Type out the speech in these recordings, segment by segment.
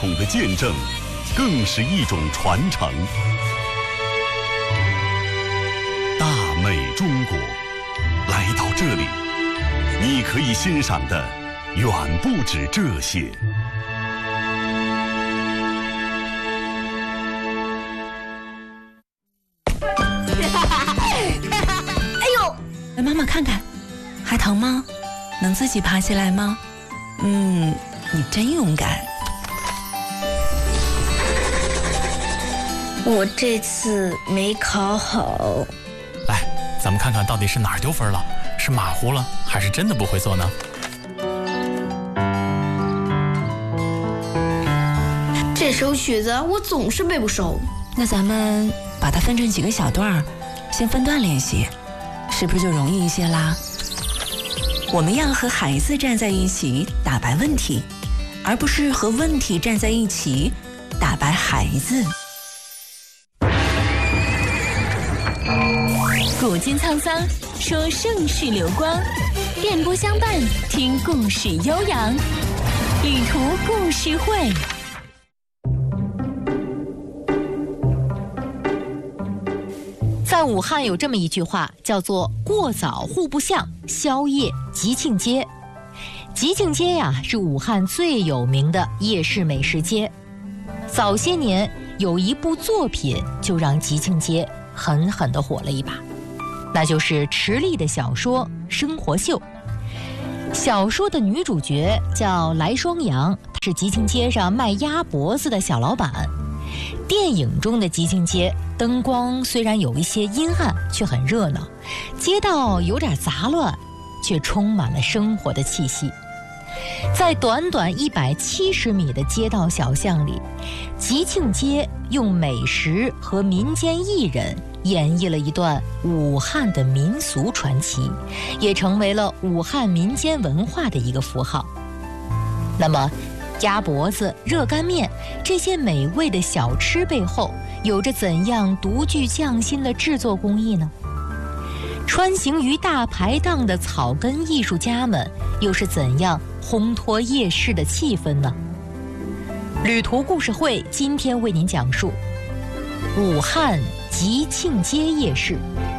统的见证，更是一种传承。大美中国，来到这里，你可以欣赏的远不止这些。 哎呦！来，妈妈看看，还疼吗？能自己爬起来吗？你真勇敢。 我这次没考好。 来，咱们看看到底是哪儿丢分了，是马虎了，还是真的不会做呢？ 这首曲子我总是背不熟。 那咱们把它分成几个小段，先分段练习，是不是就容易一些啦？我们要和孩子站在一起打败问题，而不是和问题站在一起打败孩子。 古今沧桑，说盛世流光，电波相伴，听故事悠扬，旅途故事会。 在武汉有这么一句话，叫做过早互不像，宵夜吉庆街。吉庆街呀，是武汉最有名的夜市美食街。早些年有一部作品就让吉庆街狠狠地火了一把，那就是池莉的小说《生活秀》。小说的女主角叫来双阳，是吉庆街上卖鸭脖子的小老板。电影中的吉庆街灯光虽然有一些阴暗，却很热闹，街道有点杂乱，却充满了生活的气息。在短短170米的街道小巷里，吉庆街用美食和民间艺人演绎了一段武汉的民俗传奇，也成为了武汉民间文化的一个符号。那么鸭脖子、热干面这些美味的小吃背后有着怎样独具匠心的制作工艺呢？穿行于大排档的草根艺术家们又是怎样烘托夜市的气氛呢？旅途故事会今天为您讲述武汉吉庆街夜市。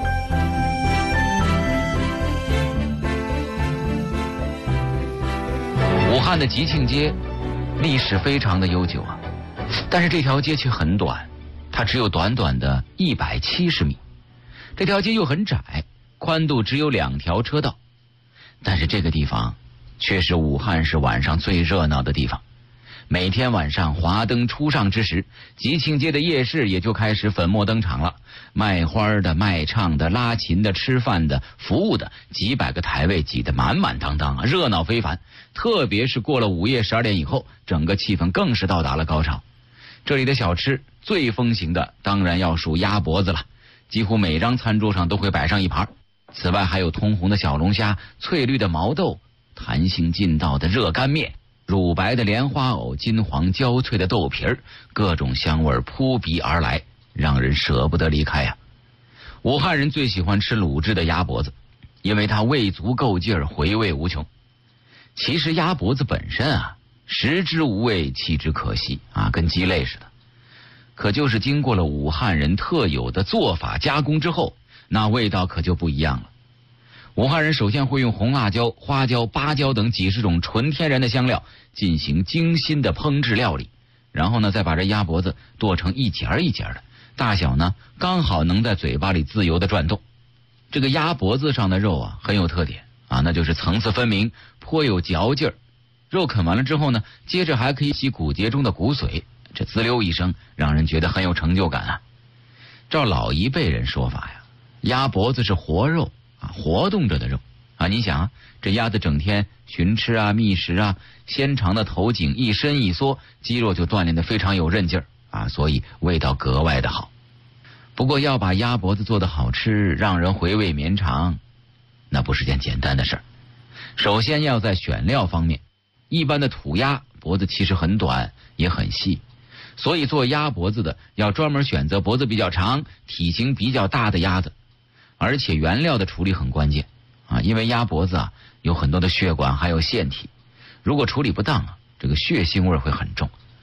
武汉的吉庆街历史非常的悠久啊，但是这条街却很短，它只有短短的170米。这条街又很窄，宽度只有2条车道。但是这个地方却是武汉市晚上最热闹的地方。每天晚上华灯初上之时，吉庆街的夜市也就开始粉墨登场了。卖花的、卖唱的、拉琴的、吃饭的、服务的，几百个台位挤得满满当当啊，热闹非凡。特别是过了午夜12点以后，整个气氛更是到达了高潮。这里的小吃最风行的当然要数鸭脖子了，几乎每张餐桌上都会摆上一盘。此外还有通红的小龙虾、翠绿的毛豆、弹性劲道的热干面、乳白的莲花藕、金黄焦脆的豆皮儿，各种香味扑鼻而来，让人舍不得离开呀。武汉人最喜欢吃卤制的鸭脖子，因为它味足够劲儿，回味无穷。其实鸭脖子本身啊，食之无味，弃之可惜啊，跟鸡肋似的。可就是经过了武汉人特有的做法加工之后，那味道可就不一样了。武汉人首先会用红辣椒、花椒、芭蕉等几十种纯天然的香料进行精心的烹制料理，然后呢再把这鸭脖子剁成一节一节的，大小呢刚好能在嘴巴里自由的转动。这个鸭脖子上的肉啊很有特点啊，那就是层次分明，颇有嚼劲儿。肉啃完了之后呢，接着还可以洗骨节中的骨髓，这滋溜一声，让人觉得很有成就感啊。照老一辈人说法呀，鸭脖子是活肉啊，活动着的肉啊。你想啊，这鸭子整天寻吃啊、觅食啊，纤长的头颈一伸一缩，肌肉就锻炼得非常有韧劲儿啊，所以味道格外的好。不过要把鸭脖子做得好吃，让人回味绵长，那不是件简单的事儿。首先要在选料方面，一般的土鸭脖子其实很短也很细，所以做鸭脖子的要专门选择脖子比较长、体型比较大的鸭子。而且原料的处理很关键啊，因为鸭脖子啊有很多的血管还有腺体，如果处理不当啊，这个血腥味会很重。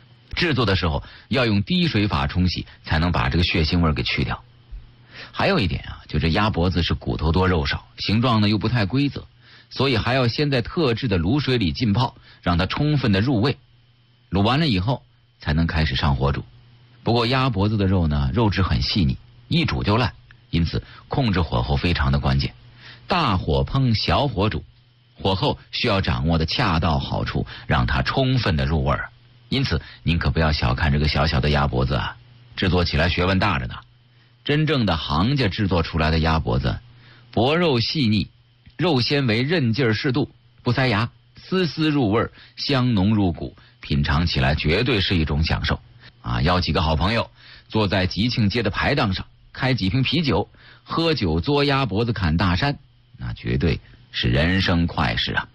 制作的时候要用滴水法冲洗，才能把这个血腥味给去掉。还有一点啊，就这鸭脖子是骨头多肉少，形状呢又不太规则，所以还要先在特制的卤水里浸泡，让它充分的入味。卤完了以后才能开始上火煮。不过鸭脖子的肉呢，肉质很细腻，一煮就烂，因此控制火候非常的关键。大火烹，小火煮，火候需要掌握的恰到好处，让它充分的入味儿。因此您可不要小看这个小小的鸭脖子啊，制作起来学问大着呢。真正的行家制作出来的鸭脖子，薄肉细腻，肉纤维韧劲儿适度，不塞牙，丝丝入味，香浓入骨，品尝起来绝对是一种享受啊！邀几个好朋友坐在吉庆街的排档上，开几瓶啤酒，喝酒嘬鸭脖子侃大山，那绝对是人生快事啊！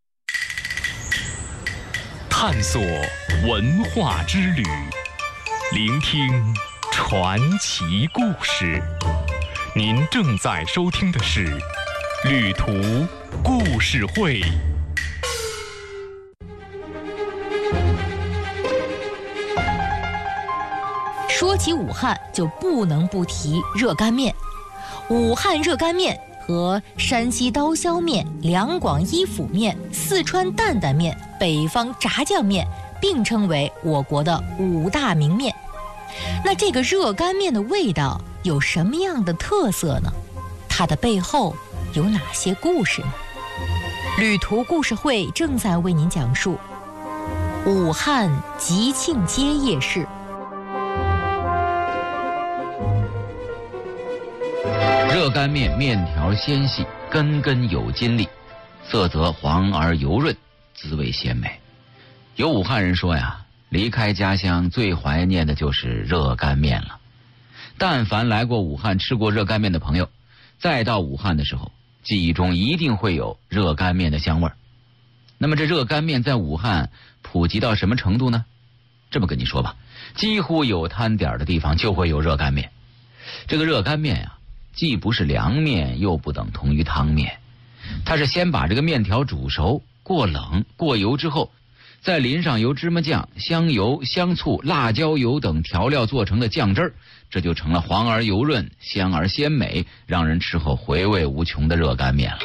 探索文化之旅，聆听传奇故事。您正在收听的是旅途故事会。 说起武汉，就不能不提热干面。武汉热干面和山西刀削面、两广伊府面、四川担担面、北方炸酱面并称为我国的5大名面。那这个热干面的味道有什么样的特色呢？它的背后有哪些故事呢？旅途故事会正在为您讲述武汉吉庆街夜市。 热干面面条纤细，根根有筋力，色泽黄而油润，滋味鲜美。有武汉人说呀，离开家乡最怀念的就是热干面了。但凡来过武汉吃过热干面的朋友，再到武汉的时候，记忆中一定会有热干面的香味儿。那么这热干面在武汉普及到什么程度呢？这么跟你说吧，几乎有摊点的地方就会有热干面。这个热干面呀，既不是凉面，又不等同于汤面，它是先把这个面条煮熟，过冷过油之后，再淋上由芝麻酱、香油、香醋、辣椒油等调料做成的酱汁儿，这就成了黄而油润、香而鲜美，让人吃后回味无穷的热干面了。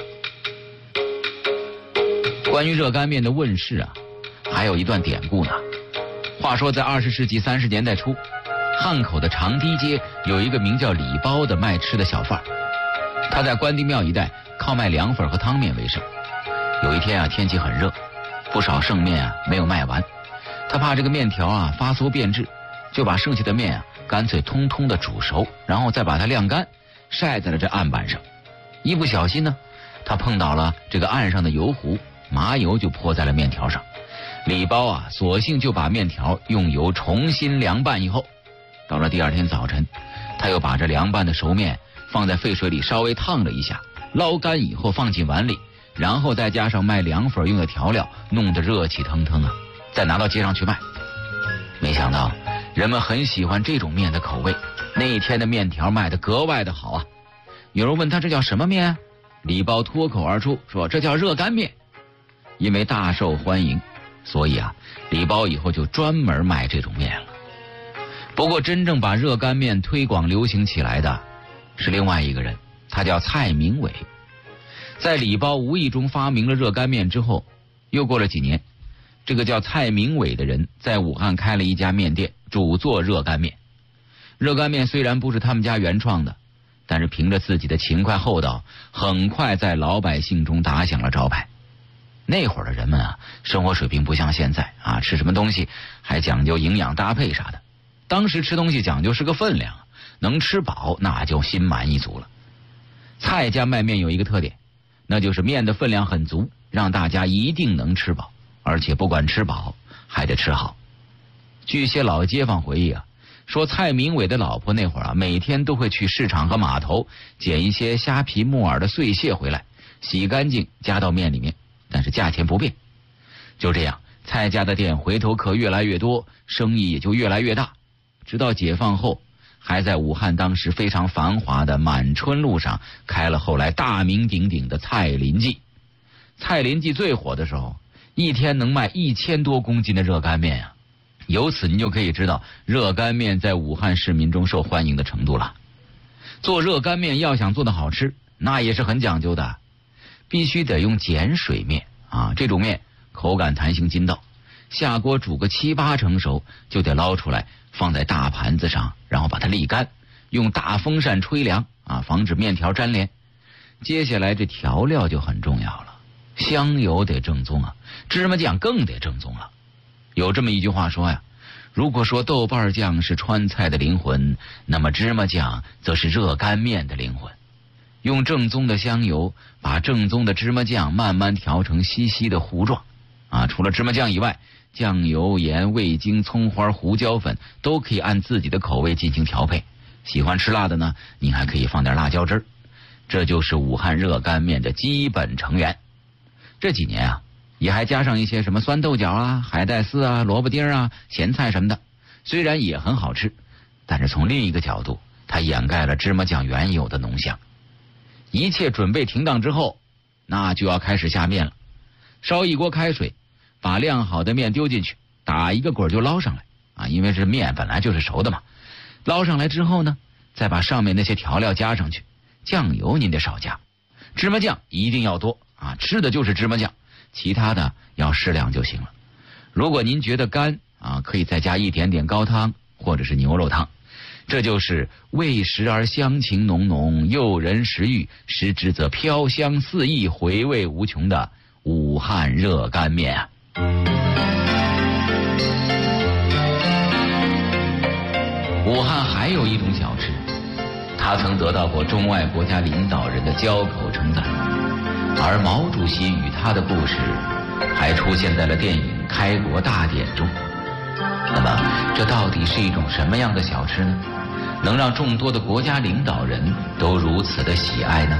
关于热干面的问世啊，还有一段典故呢。话说在20世纪30年代初，汉口的长堤街有一个名叫李包的卖吃的小贩，他在关帝庙一带靠卖凉粉和汤面为生。有一天啊，天气很热，不少剩面啊没有卖完，他怕这个面条啊发馊变质，就把剩下的面啊干脆通通的煮熟，然后再把它晾干，晒在了这案板上。一不小心呢，他碰到了这个案上的油壶，麻油就泼在了面条上。李包啊索性就把面条用油重新凉拌以后，到了第二天早晨，他又把这凉拌的熟面放在沸水里稍微烫了一下，捞干以后放进碗里，然后再加上卖凉粉用的调料，弄得热气腾腾啊，再拿到街上去卖。没想到人们很喜欢这种面的口味，那一天的面条卖得格外的好啊。有人问他这叫什么面啊？李包脱口而出说这叫热干面。因为大受欢迎，所以啊，李包以后就专门卖这种面了。不过真正把热干面推广流行起来的是另外一个人，他叫蔡明伟。在李包无意中发明了热干面之后，又过了几年，这个叫蔡明伟的人在武汉开了一家面店，主做热干面。热干面虽然不是他们家原创的，但是凭着自己的勤快厚道，很快在老百姓中打响了招牌。那会儿的人们啊，生活水平不像现在啊，吃什么东西还讲究营养搭配啥的。当时吃东西讲究是个分量，能吃饱那就心满意足了。蔡家卖面有一个特点，那就是面的分量很足，让大家一定能吃饱，而且不管吃饱还得吃好。据一些老街坊回忆啊，说蔡明伟的老婆那会儿啊，每天都会去市场和码头捡一些虾皮木耳的碎屑回来，洗干净加到面里面，但是价钱不变。就这样，蔡家的店回头客越来越多，生意也就越来越大。直到解放后，还在武汉当时非常繁华的满春路上开了后来大名鼎鼎的蔡林记。蔡林记最火的时候，一天能卖1000多公斤的热干面啊， 由此您就可以知道热干面在武汉市民中受欢迎的程度了。做热干面要想做得好吃，那也是很讲究的，必须得用碱水面啊，这种面口感弹性筋道，下锅煮个7、8成熟就得捞出来，放在大盘子上，然后把它沥干，用大风扇吹凉啊，防止面条粘连。接下来这调料就很重要了，香油得正宗啊，芝麻酱更得正宗了。有这么一句话说呀，如果说豆瓣酱是川菜的灵魂，那么芝麻酱则是热干面的灵魂。用正宗的香油把正宗的芝麻酱慢慢调成稀稀的糊状啊，除了芝麻酱以外，酱油、盐、味精、葱花、胡椒粉都可以按自己的口味进行调配。喜欢吃辣的呢，你还可以放点辣椒汁儿。这就是武汉热干面的基本成员。这几年啊，也还加上一些什么酸豆角啊、海带丝啊、萝卜丁啊、咸菜什么的，虽然也很好吃，但是从另一个角度，它掩盖了芝麻酱原有的浓香。一切准备停当之后，那就要开始下面了。烧一锅开水，把晾好的面丢进去，打一个滚就捞上来啊，因为这面本来就是熟的嘛。捞上来之后呢，再把上面那些调料加上去。酱油您得少加，芝麻酱一定要多啊，吃的就是芝麻酱，其他的要适量就行了。如果您觉得干啊，可以再加一点点高汤或者是牛肉汤。这就是味实而香情浓浓，诱人食欲，食之则飘香四溢，回味无穷的武汉热干面啊。武汉还有一种小吃，它曾得到过中外国家领导人的交口称赞，而毛主席与他的故事还出现在了电影《开国大典》中。那么这到底是一种什么样的小吃呢？能让众多的国家领导人都如此的喜爱呢？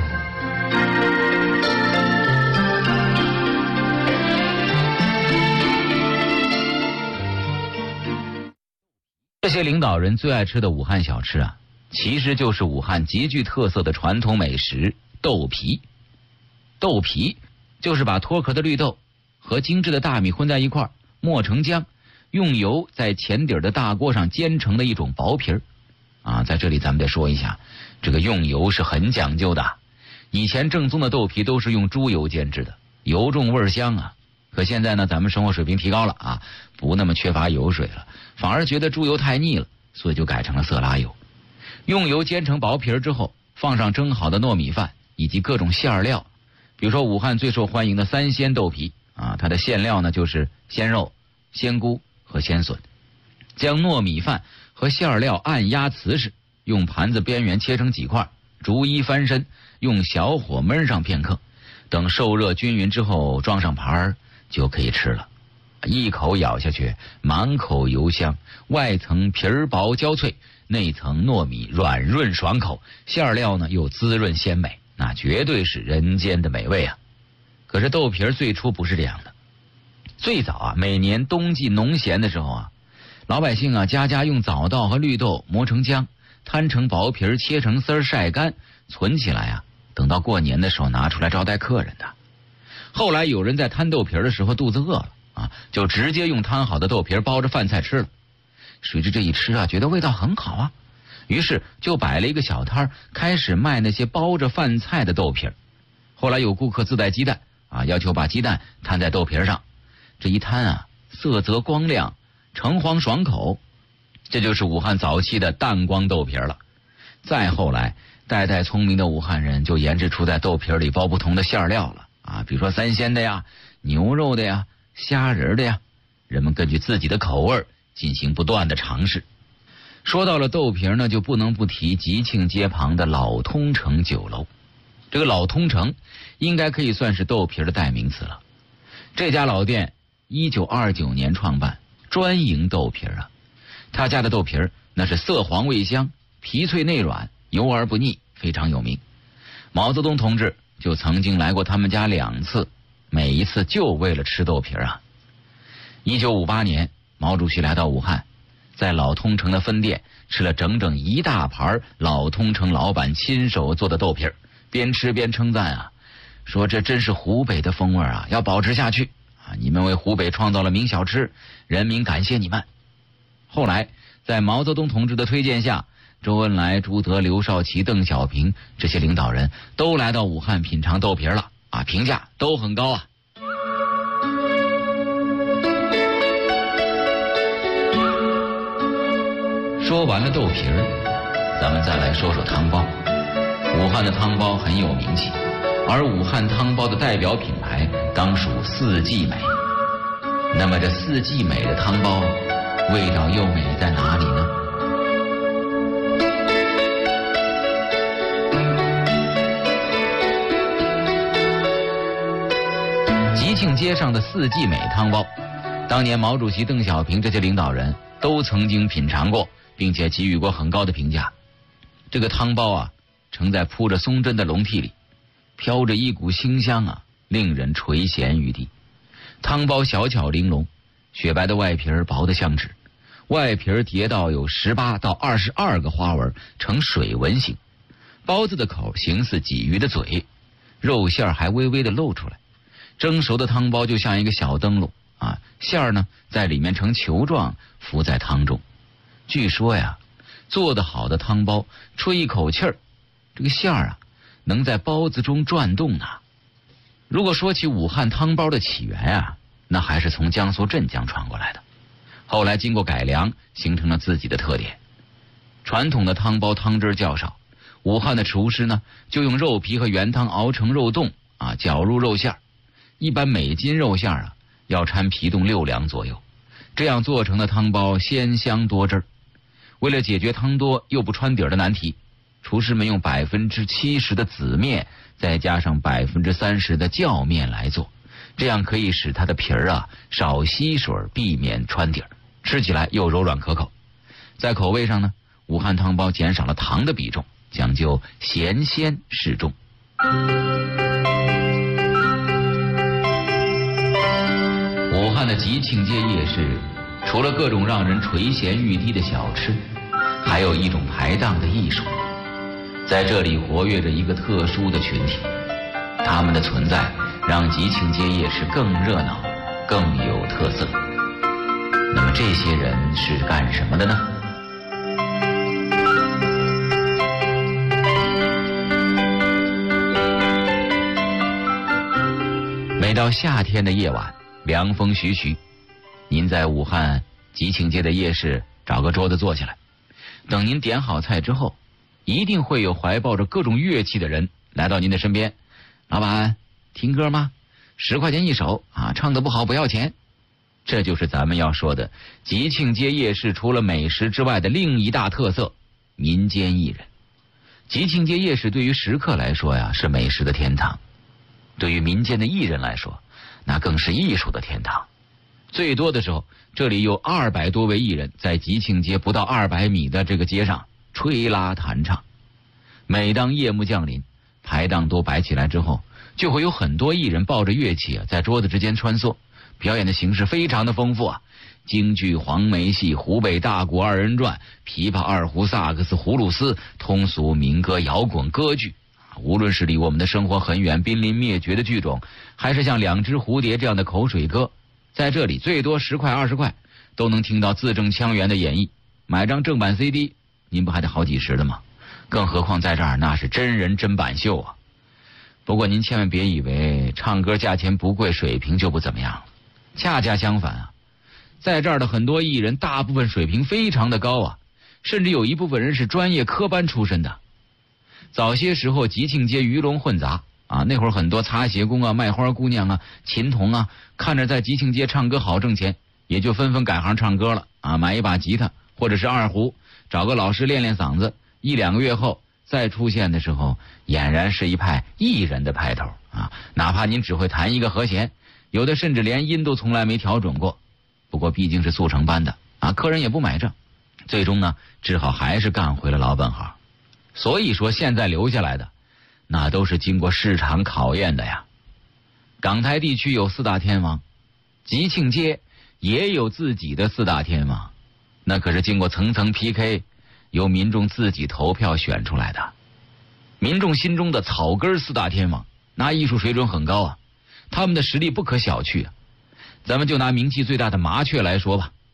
这些领导人最爱吃的武汉小吃啊，其实就是武汉极具特色的传统美食豆皮。豆皮就是把脱壳的绿豆和精致的大米混在一块，磨成浆，用油在前底的大锅上煎成的一种薄皮儿啊。在这里咱们得说一下，这个用油是很讲究的。以前正宗的豆皮都是用猪油煎制的，油重味香啊。可现在呢，咱们生活水平提高了啊，不那么缺乏油水了，反而觉得猪油太腻了，所以就改成了色拉油。用油煎成薄皮儿之后，放上蒸好的糯米饭以及各种馅料，比如说武汉最受欢迎的3鲜豆皮啊，它的馅料呢就是鲜肉、鲜菇和鲜笋。将糯米饭和馅料按压瓷实，用盘子边缘切成几块，逐一翻身，用小火焖上片刻，等受热均匀之后装上盘儿就可以吃了。一口咬下去，满口油香，外层皮儿薄焦脆，内层糯米软润爽口，馅料呢又滋润鲜美，那绝对是人间的美味啊！可是豆皮儿最初不是这样的。最早啊，每年冬季农闲的时候啊，老百姓啊家家用枣稻和绿豆磨成浆，摊成薄皮儿，切成丝儿，晒干存起来啊，等到过年的时候拿出来招待客人的。后来有人在摊豆皮儿的时候肚子饿了啊，就直接用摊好的豆皮儿包着饭菜吃了。谁知这一吃啊，觉得味道很好啊，于是就摆了一个小摊，开始卖那些包着饭菜的豆皮儿。后来有顾客自带鸡蛋啊，要求把鸡蛋摊在豆皮儿上，这一摊啊，色泽光亮，橙黄爽口，这就是武汉早期的淡光豆皮儿了。再后来，代代聪明的武汉人就研制出在豆皮儿里包不同的馅料了啊，比如说3鲜的呀、牛肉的呀、虾仁的呀，人们根据自己的口味进行不断的尝试。说到了豆皮儿呢，就不能不提吉庆街旁的老通城酒楼。这个老通城应该可以算是豆皮儿的代名词了。这家老店1929年创办，专营豆皮儿啊。他家的豆皮儿那是色黄味香，皮脆内软，油而不腻，非常有名。毛泽东同志就曾经来过他们家2次，每一次就为了吃豆皮儿啊。1958年，毛主席来到武汉，在老通城的分店吃了整整1大盘老通城老板亲手做的豆皮儿，边吃边称赞啊，说这真是湖北的风味啊，要保持下去啊！你们为湖北创造了名小吃，人民感谢你们。 后来在毛泽东同志的推荐下，周恩来、朱德、刘少奇、邓小平这些领导人都来到武汉品尝豆皮了啊，评价都很高啊。说完了豆皮儿，咱们再来说说汤包。武汉的汤包很有名气，而武汉汤包的代表品牌当属四季美。那么这四季美的汤包味道又美在哪里呢？吉庆街上的四季美汤包，当年毛主席、邓小平这些领导人都曾经品尝过，并且给予过很高的评价。这个汤包啊，盛在铺着松针的笼屉里，飘着一股馨香啊，令人垂涎欲滴。汤包小巧玲珑，雪白的外皮儿薄得像纸，外皮儿叠到有18到22个花纹，呈水纹形。包子的口形似鲫鱼的嘴，肉馅还微微的露出来。蒸熟的汤包就像一个小灯笼啊，馅儿呢在里面呈球状浮在汤中。据说呀，做得好的汤包吹一口气儿，这个馅儿啊能在包子中转动呢。如果说起武汉汤包的起源啊，那还是从江苏镇江传过来的，后来经过改良，形成了自己的特点。传统的汤包汤汁较少，武汉的厨师呢就用肉皮和原汤熬成肉冻啊，搅入肉馅儿。一般每斤肉馅儿啊要掺皮冻6两左右，这样做成的汤包鲜香多汁儿。为了解决汤多又不穿底儿的难题，厨师们用70%的紫面再加上30%的酵面来做，这样可以使它的皮儿啊少吸水，避免穿底儿，吃起来又柔软可口。在口味上呢，武汉汤包减少了糖的比重，讲究咸鲜适中。武汉的吉庆街夜市除了各种让人垂涎欲滴的小吃，还有一种排档的艺术。在这里活跃着一个特殊的群体，他们的存在让吉庆街夜市更热闹，更有特色。那么这些人是干什么的呢？每到夏天的夜晚，凉风徐徐，您在武汉吉庆街的夜市找个桌子坐下来，等您点好菜之后，一定会有怀抱着各种乐器的人来到您的身边。老板，听歌吗？10块钱一首啊，唱得不好不要钱。这就是咱们要说的吉庆街夜市除了美食之外的另一大特色——民间艺人。吉庆街夜市对于食客来说呀，是美食的天堂；对于民间的艺人来说，那更是艺术的天堂。最多的时候，这里有200多位艺人在吉庆街不到200米的这个街上吹拉弹唱。每当夜幕降临，排档都摆起来之后，就会有很多艺人抱着乐器啊，在桌子之间穿梭，表演的形式非常的丰富啊。京剧、黄梅戏、湖北大鼓2人转、琵琶、二胡、萨克斯、葫芦丝、通俗民歌、摇滚歌剧，无论是离我们的生活很远、濒临灭绝的剧种，还是像两只蝴蝶这样的口水歌，在这里最多10块20块都能听到字正腔圆的演绎。买张正版 CD 您不还得好几十的吗？更何况在这儿那是真人真版秀啊。不过您千万别以为唱歌价钱不贵，水平就不怎么样了。恰恰相反啊，在这儿的很多艺人大部分水平非常的高啊，甚至有一部分人是专业科班出身的。早些时候吉庆街鱼龙混杂啊，那会儿很多擦鞋工啊、卖花姑娘啊、琴童啊，看着在吉庆街唱歌好挣钱，也就纷纷改行唱歌了啊，买一把吉他或者是二胡，找个老师练练嗓子，1、2个月后再出现的时候，俨然是一派艺人的派头啊！哪怕您只会弹一个和弦，有的甚至连音都从来没调准过。不过毕竟是速成班的啊，客人也不买账，最终呢，只好还是干回了老本行。所以说，现在留下来的，那都是经过市场考验的呀。港台地区有4大天王，吉庆街也有自己的4大天王，那可是经过层层 PK。由民众自己投票选出来的，民众心中的草根4大天王，那艺术水准很高啊，他们的实力不可小觑啊。咱们就拿名气最大的麻雀来说吧，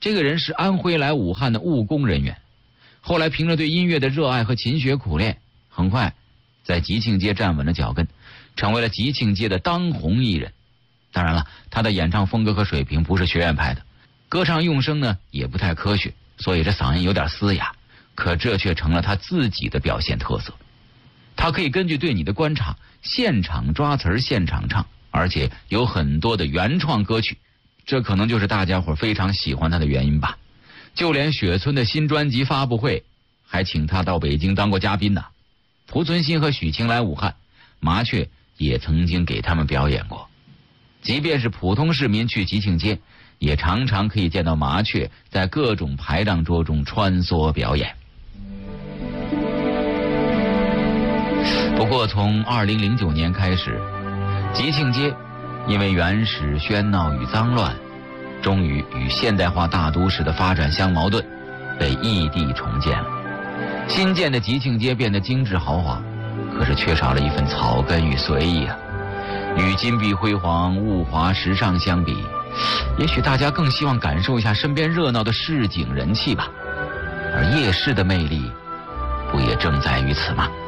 这个人是安徽来武汉的务工人员，后来凭着对音乐的热爱和勤学苦练，很快在吉庆街站稳了脚跟，成为了吉庆街的当红艺人。当然了，他的演唱风格和水平不是学院派的，歌唱用声呢也不太科学，所以这嗓音有点嘶哑，可这却成了他自己的表现特色。他可以根据对你的观察，现场抓词儿现场唱，而且有很多的原创歌曲，这可能就是大家伙非常喜欢他的原因吧。就连雪村的新专辑发布会还请他到北京当过嘉宾呢。濮存昕和许晴来武汉，麻雀也曾经给他们表演过。即便是普通市民去吉庆街，也常常可以见到麻雀在各种排档桌中穿梭表演。不过从2009年开始，吉庆街因为原始喧闹与脏乱，终于与现代化大都市的发展相矛盾，被异地重建了。新建的吉庆街变得精致豪华，可是缺少了一份草根与随意啊。与金碧辉煌、物华时尚相比，也许大家更希望感受一下身边热闹的市井人气吧。而夜市的魅力，不也正在于此吗？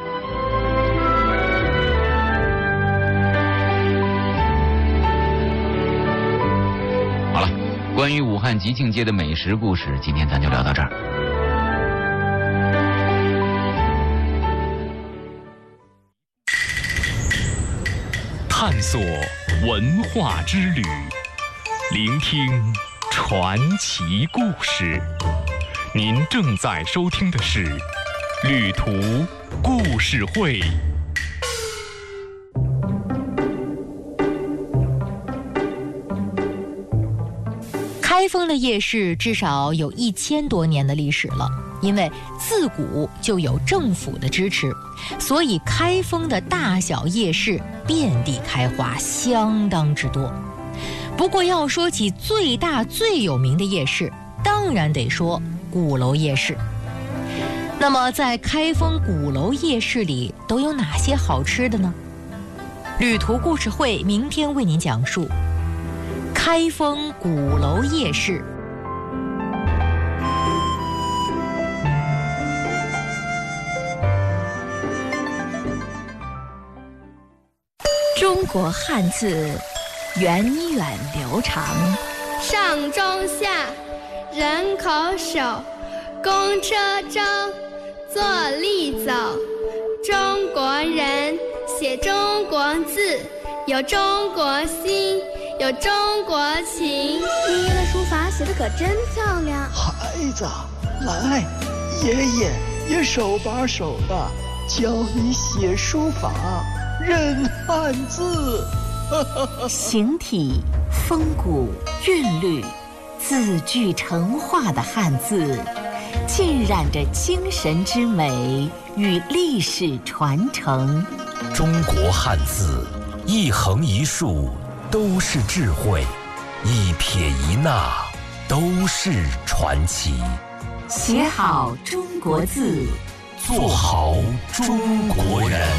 好了，关于武汉吉庆街的美食故事，今天咱就聊到这儿。 探索文化之旅，聆听传奇故事。您正在收听的是旅途故事会。 开封的夜市至少有1000多年的历史了，因为自古就有政府的支持，所以开封的大小夜市遍地开花，相当之多。不过要说起最大最有名的夜市，当然得说鼓楼夜市。那么在开封鼓楼夜市里都有哪些好吃的呢？旅途故事会明天为您讲述开封鼓楼夜市。 中国汉字源远流长， 上中下，人口手，公车舟，坐立走。中国人写中国字，有中国心，有中国情。 爷爷的书法写得可真漂亮。 孩子，来，爷爷也手把手的教你写书法，认汉字。 形体、风骨、韵律，字句成画的汉字，浸染着精神之美与历史传承。 中国汉字，一横一竖都是智慧，一撇一捺都是传奇。 写好中国字， 做好中国人。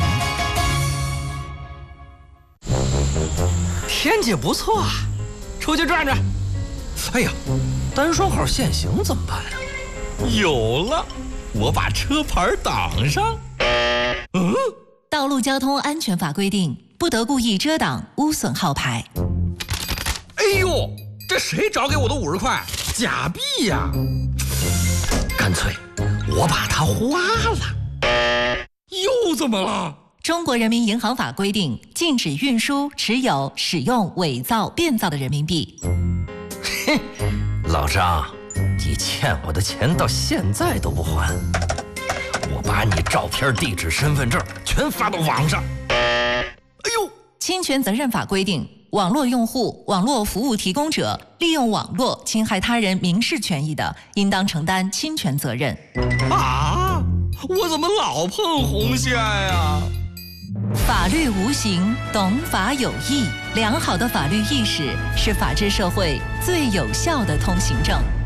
天气不错啊，出去转转。哎呀，单双号限行怎么办呀？有了，我把车牌挡上。 道路交通安全法规定，不得故意遮挡、污损号牌。 哎呦，这谁找给我的50块？假币呀！干脆我把它花了。又怎么了？ 中国人民银行法规定，禁止运输、持有、使用伪造、变造的人民币。 嘿，老张，你欠我的钱到现在都不还，我把你照片、地址、身份证全发到网上。哎呦！ 侵权责任法规定，网络用户、网络服务提供者利用网络侵害他人民事权益的，应当承担侵权责任。 啊！我怎么老碰红线呀？ 法律无形，懂法有义。良好的法律意识是法治社会最有效的通行证。